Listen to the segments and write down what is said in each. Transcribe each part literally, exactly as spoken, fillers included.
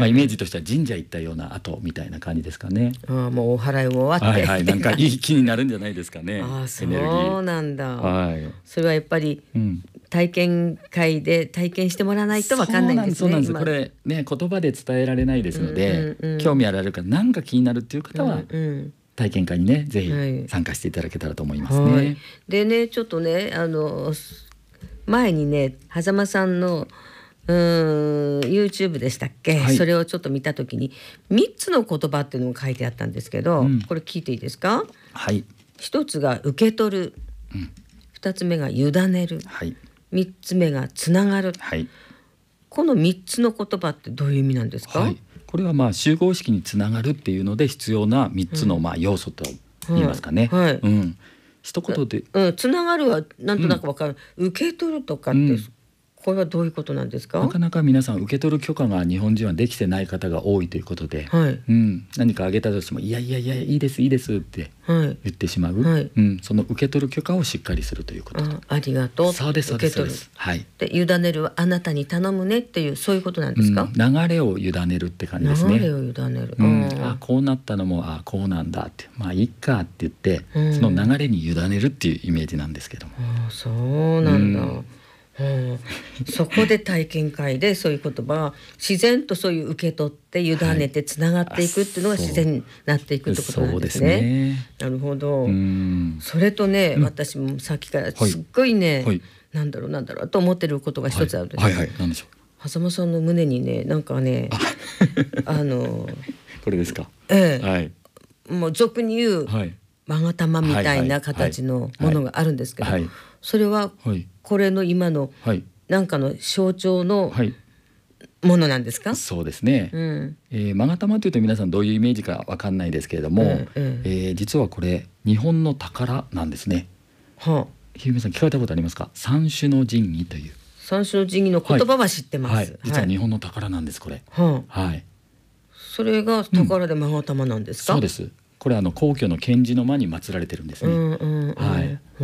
まあ、イメージとしては神社行ったような後みたいな感じですかね。 あもうお祓いも終わって、 はいはい、なんかいい気になるんじゃないですかね。 あそエネルギー。 うなんだ、 はい、 それはやっぱり、うん体験会で体験してもらわないと分かんないんですね。 そうなんです、そうなんです。これね言葉で伝えられないですので、うんうんうん、興味あるか何か気になるっていう方は、うんうん、体験会にねぜひ参加していただけたらと思いますね。はい、 でねちょっとねあの前にね狭間さんのうーん YouTube でしたっけ、はい、それをちょっと見たときにみっつの言葉っていうのが書いてあったんですけど、うん、これ聞いていいですか。 はい。 一つが受け取る、うん、二つ目が委ねる、はい、みっつめがつながる、はい、このみっつの言葉ってどういう意味なんですか。はい、 これはまあ集合意識につながるっていうので必要なみっつのまあ要素と言いますかね。はいはい、うん、一言で、 うん、つながるはなんとなく分かる、うん、受け取るとかって、うん、これはどういうことなんですか。 なかなか皆さん受け取る許可が日本人はできてない方が多いということで、はい、うん、何かあげたとしてもいやいやいやいいですいいですって言ってしまう、はい、うん、その受け取る許可をしっかりするということ。 あ, ありがとう。 そうですそうですそうです、はい、 で委ねるはあなたに頼むねっていうそういうことなんですか。 うん、流れを委ねるって感じですね。 流れを委ねる、 うん、あこうなったのもあこうなんだってまあいいかって言って、うん、その流れに委ねるっていうイメージなんですけども。 あそうなんだ、うんうん、そこで体験会でそういう言葉が自然とそういう受け取って委ねてつながっていくっていうのが自然になっていくってことなんですね。 そうですね。 なるほど。うんそれとね、うん、私もさっきからすっごいね、はいはい、なんだろうなんだろうと思ってることが一つあるんです、 はいはいはい、何でしょう。 狭間さんの胸にねなんかね あ, あのこれですか。 ええ、はい、もう俗に言う、はい、勾玉みたいな形のものがあるんですけど、はいはいはい、それはこれの今のなんかの象徴のものなんですか。はい、 そうですね、うんえー、勾玉というと皆さんどういうイメージかわかんないですけれども、うんうんえー、実はこれ日本の宝なんですね。はあ、ひろみさん聞かれたことありますか。三種の神器という。 三種の神器の言葉は知ってます、はいはい、 実は日本の宝なんですこれ。はあはい、 それが宝で勾玉なんですか。 うん、そうです。これあの皇居の乾治の間に祀られてるんですね。うんうんうんはいうん、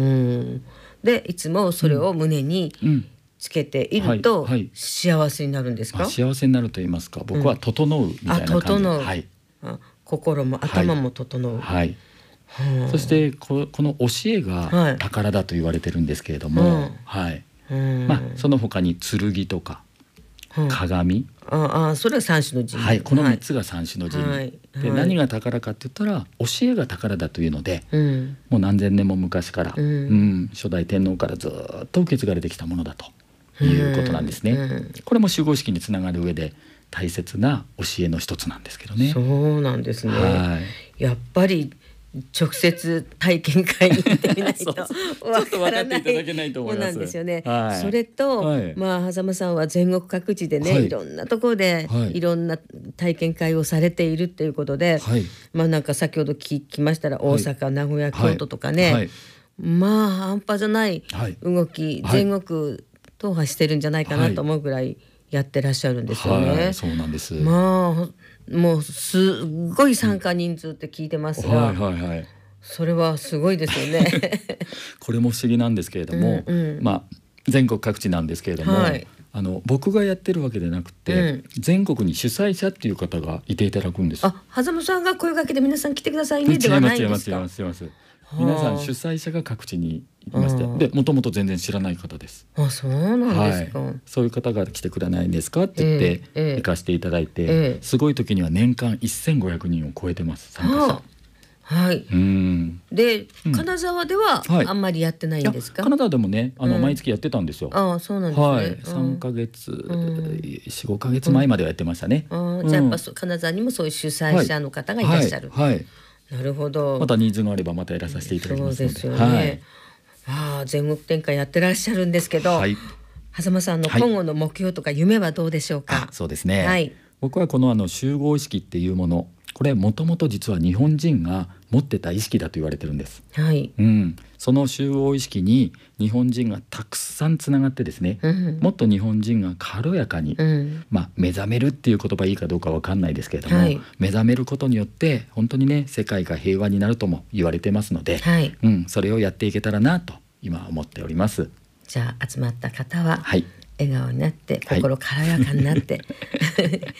でいつもそれを胸につけていると幸せになるんですか。 あ幸せになると言いますか僕は整うみたいな感じ、うん、あ整う、 はいあ心も頭も整う、はいはい、そしてこ, この教えが宝だと言われてるんですけれども、はいはいまあ、その他に剣とか鏡、 うん、ああそれは三種の神器、 はい、このみっつが三種の神器、はい、で何が宝かって言ったら教えが宝だというので、うん、もう何千年も昔から、うんうん、初代天皇からずっと受け継がれてきたものだということなんですね、うんうん、これも集合意識につながる上で大切な教えの一つなんですけどね。 そうなんですね、はい、やっぱり直接体験会に行ってみないとわからないものなんですよね。はい、それと、はい、まあ狭間さんは全国各地でね、はい、いろんなところで、はい、いろんな体験会をされているということで、はい、まあなんか先ほど聞きましたら大阪、はい、名古屋、京都とかね、はいはい、まあ半端じゃない動き、はい、全国踏破してるんじゃないかなと思うぐらいやってらっしゃるんですよね。はい、 そうなんです。 まあもうすごい参加人数って聞いてますが、うんはいはいはい、それはすごいですよねこれも不思議なんですけれども、うんうん、まあ全国各地なんですけれども、はい、あの僕がやってるわけでなくて、うん、全国に主催者っていう方がいていただくんです。 あ、狭間さんが声かけて皆さん来てくださいねではないんですか。 違います違います違います。皆さん主催者が各地にいまして、でもともと全然知らない方です。 あ、そうなんですか、 はい、そういう方が来てくれないんですかって言って、えーえー、行かせていただいて、えー、すごい時には年間せんごひゃくにんを超えてます参加者。はあ、はい、うんで、うん、金沢ではあんまりやってないんですか。 はい、金沢でもねあの、うん、毎月やってたんですよ。 あ、そうなんですね、はい、 さんかげつ、うん、よん、ごかげつまえまではやってましたね、 うんうん、じゃあやっぱ金沢にもそういう主催者の方がいらっしゃる、はいはいはい、なるほど。 またニーズがあればまたやらさせていただきますので。 そうですよね、はい、あ全国展開やってらっしゃるんですけど、はい、狭間さんの今後の目標とか夢はどうでしょうか。はい、 そうですね、はい、僕はこのあの集合意識っていうものこれもともと実は日本人が持ってた意識だと言われてるんです、はいうん、その集合意識に日本人がたくさんつながってですね、うん、もっと日本人が軽やかに、うんまあ、目覚めるっていう言葉いいかどうか分かんないですけれども、はい、目覚めることによって本当にね世界が平和になるとも言われてますので、はいうん、それをやっていけたらなと今思っております。 じゃあ集まった方は、はい、笑顔になって心軽やかになって、はい